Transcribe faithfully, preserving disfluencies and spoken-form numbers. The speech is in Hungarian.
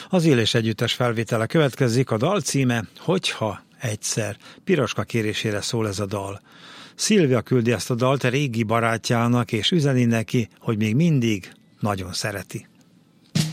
Az Élés Együttes felvétele következik, a dal címe Hogyha egyszer. Piroska kérésére szól ez a dal. Szilvia küldi ezt a dalt a régi barátjának, és üzeni neki, hogy még mindig nagyon szereti.